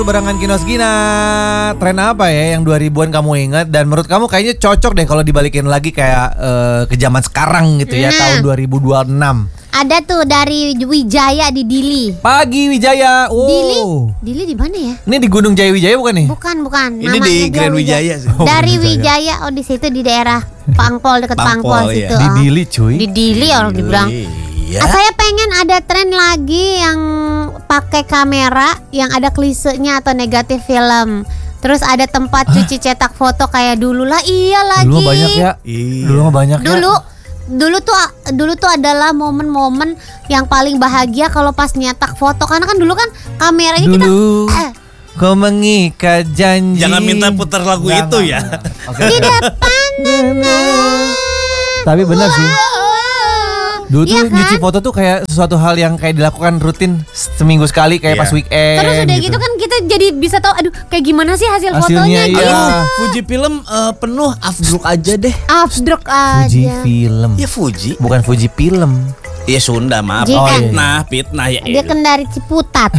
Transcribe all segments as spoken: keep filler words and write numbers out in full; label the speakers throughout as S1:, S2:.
S1: Barengan Kinos Gina, tren apa ya yang dua ribuan kamu ingat dan menurut kamu kayaknya cocok deh kalau dibalikin lagi kayak uh, ke zaman sekarang gitu ya, nah, tahun dua ribu dua puluh enam.
S2: Ada tuh dari Wijaya di Dili.
S1: Pagi Wijaya. Oh.
S2: Dili? Dili di mana ya?
S1: Ini di Gunung Jaya Wijaya bukan nih?
S2: Bukan, bukan.
S3: Ini namanya di Grand Wijaya sih.
S1: Oh,
S2: dari Wijaya, oh di situ di daerah Pangpol, dekat Pangpol, Pangpol situ.
S1: Di
S2: oh.
S1: Dili cuy.
S2: Di Dili orang dibilang.
S3: Ya.
S2: Ah, saya pengen ada tren lagi yang pakai kamera yang ada klisenya atau negatif film. Terus ada tempat Hah? cuci cetak foto kayak dulu lah. Iya lagi.
S1: Dulu mah banyak ya.
S3: Iya.
S1: Dulu mah banyak
S2: Dulu
S1: ya.
S2: Dulu tuh dulu tuh adalah momen-momen yang paling bahagia kalau pas nyetak foto, karena kan dulu kan kameranya
S1: dulu,
S2: kita eh,
S1: kau mengikat janji.
S3: Jangan minta putar lagu
S1: Nggak,
S3: itu
S1: nggak,
S3: ya.
S1: Okay.
S2: di depan.
S1: Tapi benar sih. Dulu tuh
S2: ya kan?
S1: nyuci foto tuh kayak sesuatu hal yang kayak dilakukan rutin seminggu sekali kayak
S3: yeah.
S1: pas weekend.
S2: Terus udah gitu. gitu kan kita jadi bisa tahu aduh kayak gimana sih hasil
S1: Hasilnya,
S2: fotonya
S1: iya.
S2: gitu.
S3: Aduh, Fuji film uh, penuh afdruk aja deh.
S2: Afdruk aja.
S1: Fuji film.
S3: Ya Fuji.
S1: Bukan Fuji film.
S3: Iya Sunda maaf.
S2: Jika.
S3: Oh, fitnah, fitnah ya.
S2: Dia kan dari Ciputat.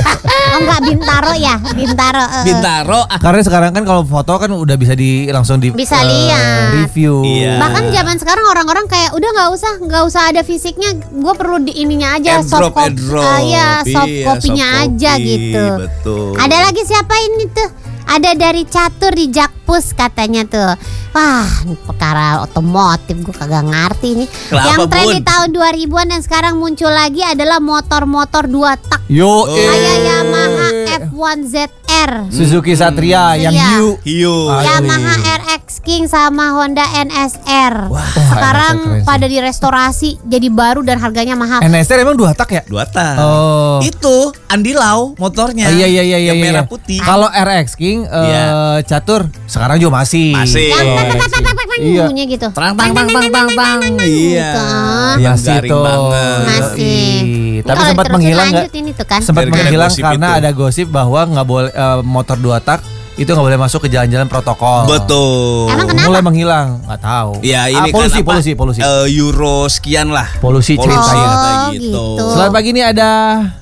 S2: Oh enggak, Bintaro ya, Bintaro. Uh.
S3: Bintaro. Ah.
S1: Karena sekarang kan kalau foto kan udah bisa di langsung di
S2: bisa
S1: uh,
S2: lihat
S1: review.
S3: Iya.
S2: Bahkan zaman sekarang orang-orang kayak udah nggak usah nggak usah ada fisiknya, gue perlu di ininya aja,
S3: Airdrop,
S2: soft copy, uh, ya soft
S3: iya,
S2: copy-nya
S3: soft
S2: aja
S3: copy,
S2: gitu.
S3: Betul.
S2: Ada lagi siapa ini tuh? Ada dari Catur di Jakpus katanya tuh. Wah, perkara otomotif gue kagak ngerti nih.
S3: Kenapa,
S2: Yang tren
S3: Bun?
S2: di tahun dua ribuan dan sekarang muncul lagi adalah motor-motor dua tak.
S1: Yo,
S3: Oh.
S2: Kayak Yamaha F satu Z R,
S1: Suzuki Satria yang
S2: Iya.
S1: Hiu.
S3: Hiu.
S1: Ah,
S2: Yamaha R X King sama Honda N S R.
S3: Wah,
S2: Sekarang
S1: N S R keren sih.
S2: pada direstorasi jadi baru dan harganya mahal.
S1: N S R emang dua tak ya?
S3: Dua tak.
S1: Oh.
S3: Itu Andi Lau motornya.
S1: Ah, iya iya iya
S3: Yang
S1: iya.
S3: merah
S1: iya.
S3: putih.
S1: Kalau R X King uh,
S3: Iya.
S1: Catur sekarang juga masih.
S3: Masih.
S2: Yang
S1: Kalau
S2: tang
S1: R
S2: tang
S1: X
S2: tang
S1: King.
S2: tang tang tang
S1: Iya.
S2: bunyinya gitu.
S3: Tang tang tang tang tang tang. Iya.
S2: Gitu.
S3: Yang
S1: Masih
S3: garing
S1: tuh.
S3: banget.
S2: Masih.
S1: Iya. Tapi
S2: Kalau
S1: sempat
S2: terus
S1: menghilang nggak?
S2: lanjut ini tuh kan.
S1: Sempat
S3: Gara-gara
S1: menghilang
S3: gosip
S1: karena
S3: itu.
S1: ada gosip bahwa nggak boleh uh, motor dua tak itu nggak boleh masuk ke jalan-jalan protokol.
S3: Betul.
S2: Emang kenapa?
S1: Mulai menghilang, nggak tahu.
S3: Ya
S1: Ah,
S3: ini
S1: polusi,
S3: kan apa?
S1: polusi, polusi,
S3: Eh, Euro sekian lah.
S1: Polusi ceritanya.
S2: Oh,
S3: kata
S2: gitu.
S1: Selamat pagi nih ada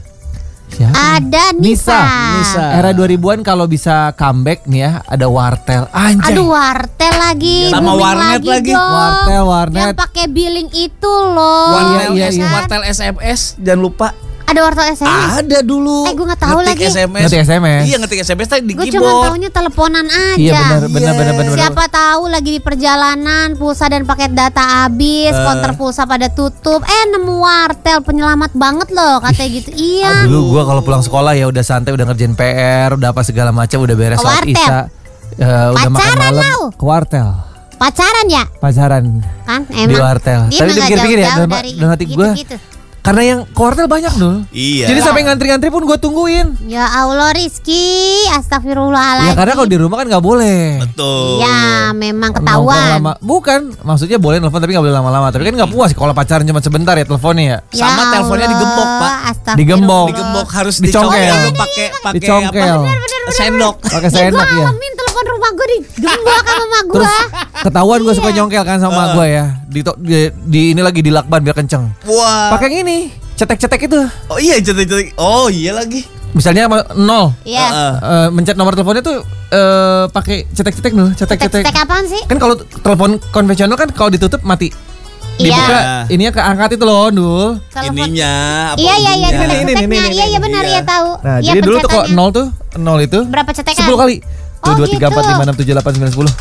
S1: siapa?
S2: Ada Nisa.
S3: Nisa.
S1: Era dua ribuan kalau bisa comeback nih ya, ada Wartel. Anjay.
S2: Aduh, wartel lagi.
S3: Sama
S2: booming
S3: warnet lagi.
S2: dong.
S1: Wartel, warnet.
S2: Yang pakai billing itu loh.
S3: Wartel,
S1: iya, iya.
S3: Wartel S M S jangan lupa.
S2: Ada wartel S M S.
S3: Ada dulu.
S2: Eh, gua nggak tahu
S3: ngetik
S2: lagi.
S3: S M S.
S1: Ngetik S M S.
S3: Iya ngetik S M S tadi di
S2: Gue cuma
S3: keyboard.
S2: taunya teleponan aja.
S1: Iya benar benar benar benar.
S2: Siapa tahu lagi di perjalanan pulsa dan paket data habis,
S3: Eh.
S2: konter pulsa pada tutup. Eh nemu wartel, penyelamat banget loh katanya gitu. Iya.
S1: Dulu gua kalau pulang sekolah ya udah santai, udah ngerjain P R, udah apa segala macam, udah beres
S2: Ke
S1: sholat
S2: wartel.
S1: Isya. Eh, udah makan
S2: Pacaran
S1: malam
S2: lau.
S1: ke wartel.
S2: Pacaran ya?
S1: Pacaran
S2: Kan
S1: di
S2: emang.
S1: wartel.
S2: Dia
S1: Tapi
S2: emang nggak
S1: dipikir-pikir ya
S2: jauh-jauh
S1: dalam,
S2: dari
S1: dalam hati gua
S2: gitu-gitu.
S1: karena yang ke wartel banyak dulu.
S3: Iya.
S1: Jadi sampai ngantri-ngantri pun gua tungguin.
S2: Ya Allah Rizky, astagfirullahaladzim.
S1: Ya karena kalau di rumah kan nggak boleh.
S3: Betul.
S2: Ya memang
S1: Nongkrong
S2: ketahuan.
S1: lama. Bukan, maksudnya boleh nelfon tapi nggak boleh lama-lama. Tapi kan nggak puas kalau pacaran cuma sebentar ya teleponnya ya.
S2: Ya
S3: Sama teleponnya
S2: Allah,
S3: digembok, Pak.
S2: astagfirullah.
S1: Digembok.
S3: Digembok harus
S1: Dicongkel.
S3: dicongkel pakai pakai
S1: Dicongkel.
S3: apa? Sendok.
S1: Pakai
S2: Ya gue
S1: sendok ya.
S2: alamin telepon rumah gue digembok sama mak gue.
S1: Terus ketahuan gue suka
S2: Iya.
S1: nyongkel kan sama gue ya. Di, to- di, di ini lagi di lakban biar kenceng.
S3: Wah.
S1: Pakai yang ini, cetek-cetek itu.
S3: Oh iya cetek-cetek. Oh iya lagi.
S1: Misalnya sama nol.
S2: Iya.
S3: Heeh.
S1: Eh, mencet nomor teleponnya tuh eh, pakai cetek-cetek dulu, cetek-cetek.
S2: Cetek apaan sih?
S1: Kan kalau telepon konvensional kan kalau ditutup mati.
S2: Iya.
S1: Dibuka ininya keangkat itu loh, Dul.
S2: Telepon.
S3: Ininya apa
S2: Iya iya iya
S3: ujungnya?
S1: Ini, ini,
S2: cetek-ceteknya.
S1: ini, ini,
S2: Iya iya
S1: ini.
S2: benar
S3: Iya.
S2: ya tahu.
S1: Nah,
S2: Iya,
S1: jadi dulu tuh kok
S2: pencetannya.
S1: nol tuh, nol itu
S2: Berapa cetekan?
S1: sepuluh kali. Tuh
S2: Oh,
S1: dua tiga empat
S2: gitu.
S1: lima enam tujuh delapan sembilan sepuluh.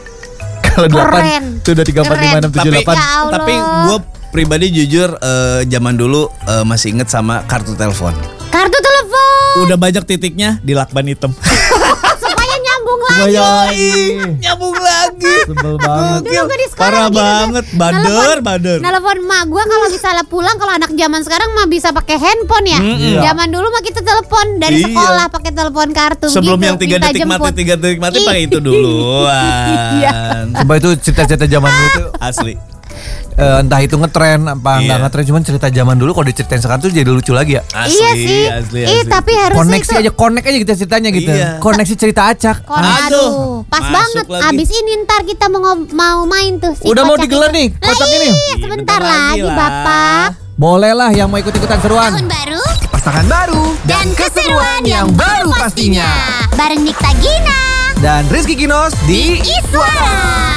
S1: Kalau delapan
S2: Keren.
S1: tuh dua tiga empat lima enam tujuh
S3: Tapi
S1: delapan.
S2: Ya Allah.
S3: tapi gue pribadi jujur eh, zaman dulu eh, masih inget sama kartu telepon.
S2: Kartu telepon.
S3: Udah banyak titiknya di lakban hitam.
S2: Supaya nyambung lagi.
S1: Bayoi.
S3: Nyambung lagi.
S1: Sebel banget.
S2: Dulu gue di sekolah
S3: Parah
S2: gitu.
S3: banget, bader,
S2: Nelpon-
S3: bader.
S2: Nelpon mak gue kalau misalnya pulang, kalau anak zaman sekarang mah bisa pakai handphone ya.
S3: Mm-mm.
S2: Zaman dulu mah kita telepon dari
S3: Iya.
S2: sekolah pakai telepon kartu
S3: Sebelum
S2: gitu,
S3: yang tiga
S2: minta
S3: detik mati,
S2: jemput.
S3: tiga detik mati pakai itu duluan.
S2: Iya.
S1: Coba itu cerita-cerita zaman dulu tuh
S3: Asli.
S1: eh, entah itu ngetren apa enggak
S3: Iya.
S1: ngetren, cuman cerita zaman dulu kalau diceritain sekarang tuh jadi lucu lagi ya.
S3: Asli,
S2: Iya sih.
S3: asli,
S2: Ih,
S3: asli.
S2: tapi harusnya
S1: Koneksi
S2: itu
S1: aja, connect aja kita ceritanya gitu.
S3: Iya.
S1: Koneksi cerita acak.
S2: Kon-
S3: Aduh,
S2: aduh, pas
S3: masuk
S2: banget.
S3: lagi.
S2: Abis ini ntar kita mau ngob- mau main tuh. Si
S1: Udah mau
S2: kocak
S1: digelar
S2: itu.
S1: nih,
S2: Lah
S1: kocak ini.
S2: iya, sebentar
S3: Bentar lagi
S2: lagi,
S3: lah.
S2: Bapak.
S1: Boleh lah yang mau ikut-ikutan seruan.
S2: Tahun baru
S1: pasangan baru
S2: Dan keseruan yang baru pastinya. Bareng Nikta Gina
S1: dan Rizky Kinos di
S2: Iswara.